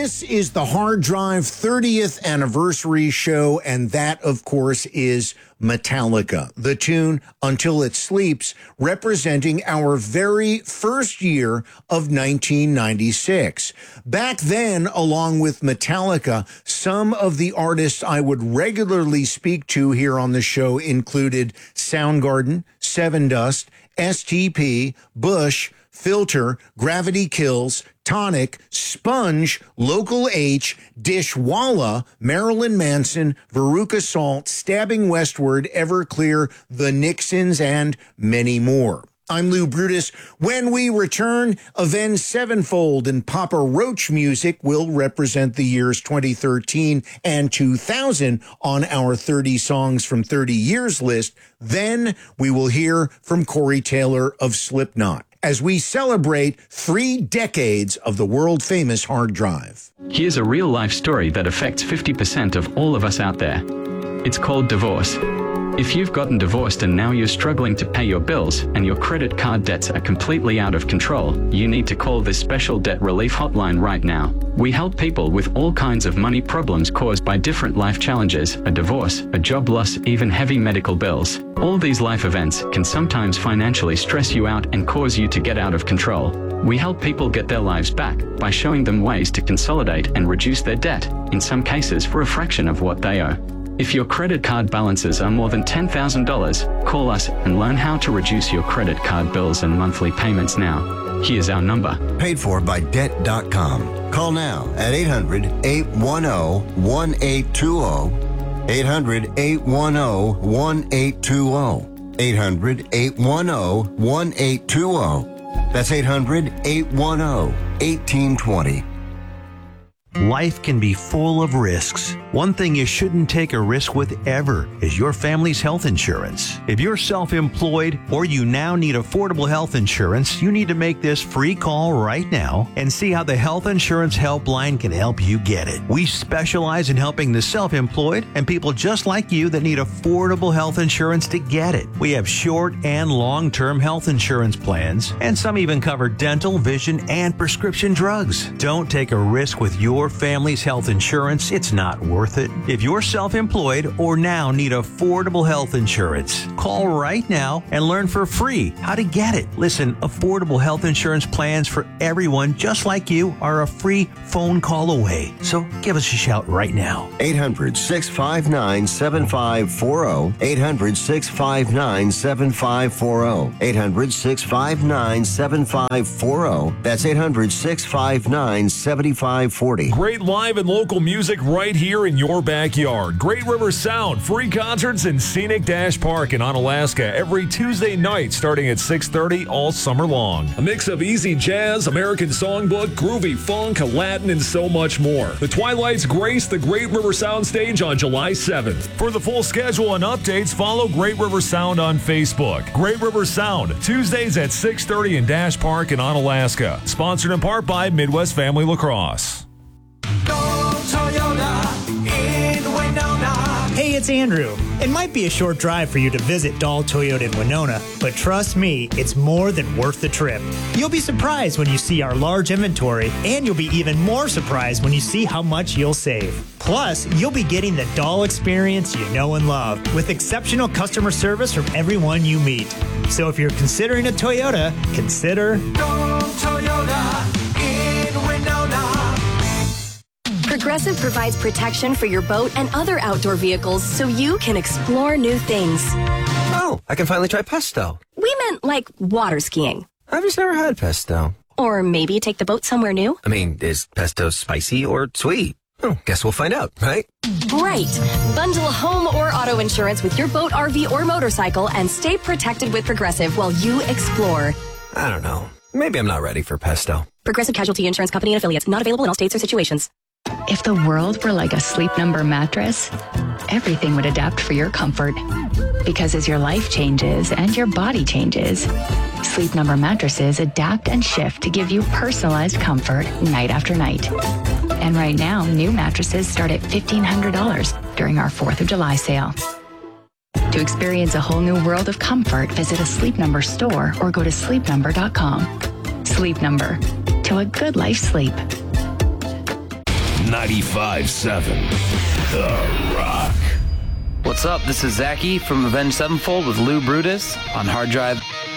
This is the Hard Drive 30th anniversary show, and that, of course, is Metallica. The tune Until It Sleeps, representing our very first year of 1996. Back then, along with Metallica, some of the artists I would regularly speak to here on the show included Soundgarden, Sevendust, STP, Bush, Filter, Gravity Kills, Tonic, Sponge, Local H, Dishwalla, Marilyn Manson, Veruca Salt, Stabbing Westward, Everclear, The Nixons, and many more. I'm Lou Brutus. When we return, Avenged Sevenfold and Papa Roach music will represent the years 2013 and 2000 on our 30 Songs from 30 Years list. Then we will hear from Corey Taylor of Slipknot as we celebrate 3 decades of the world-famous hard drive. Here's a real-life story that affects 50% of all of us out there. It's called divorce. If you've gotten divorced and now you're struggling to pay your bills and your credit card debts are completely out of control, you need to call this special debt relief hotline right now. We help people with all kinds of money problems caused by different life challenges, a divorce, a job loss, even heavy medical bills. All these life events can sometimes financially stress you out and cause you to get out of control. We help people get their lives back by showing them ways to consolidate and reduce their debt, in some cases for a fraction of what they owe. If your credit card balances are more than $10,000, call us and learn how to reduce your credit card bills and monthly payments now. Here's our number. Paid for by Debt.com. Call now at 800-810-1820. 800-810-1820. 800-810-1820. That's 800-810-1820. Life can be full of risks. One thing you shouldn't take a risk with ever is your family's health insurance. If you're self-employed or you now need affordable health insurance, you need to make this free call right now and see how the Health Insurance Helpline can help you get it. We specialize in helping the self-employed and people just like you that need affordable health insurance to get it. We have short and long-term health insurance plans, and some even cover dental, vision, and prescription drugs. Don't take a risk with your family's health insurance. It's not worth it. If you're self-employed or now need affordable health insurance, call right now and learn for free how to get it. Listen, affordable health insurance plans for everyone just like you are a free phone call away. So give us a shout right now. 800-659-7540. 800-659-7540. 800-659-7540. That's 800-659-7540. Great live and local music right here in your backyard. Great River Sound, free concerts in Scenic Dash Park in Onalaska every Tuesday night starting at 6:30 all summer long. A mix of easy jazz, American songbook, groovy funk, Latin, and so much more. The Twilights grace the Great River Sound stage on July 7th. For the full schedule and updates, follow Great River Sound on Facebook. Great River Sound, Tuesdays at 6:30 in Dash Park in Onalaska. Sponsored in part by Midwest Family Lacrosse. Hey, it's Andrew. It might be a short drive for you to visit Dahl Toyota in Winona, but trust me, it's more than worth the trip. You'll be surprised when you see our large inventory, and you'll be even more surprised when you see how much you'll save. Plus, you'll be getting the Dahl experience you know and love, with exceptional customer service from everyone you meet. So if you're considering a Toyota, consider Dahl Toyota in Winona. Progressive provides protection for your boat and other outdoor vehicles so you can explore new things. Oh, I can finally try pesto. We meant like water skiing. I've just never had pesto. Or maybe take the boat somewhere new. I mean, is pesto spicy or sweet? Oh, guess we'll find out, right? Right. Bundle home or auto insurance with your boat, RV, or motorcycle and stay protected with Progressive while you explore. I don't know. Maybe I'm not ready for pesto. Progressive Casualty Insurance Company and Affiliates. Not available in all states or situations. If the world were like a Sleep Number mattress, everything would adapt for your comfort. Because as your life changes and your body changes, Sleep Number mattresses adapt and shift to give you personalized comfort night after night. And right now, new mattresses start at $1,500 during our 4th of July sale. To experience a whole new world of comfort, visit a Sleep Number store or go to sleepnumber.com. Sleep Number. To a good life sleep. 95.7 The Rock. What's up? This is Zachy from Avenged Sevenfold with Lou Brutus on Hard Drive.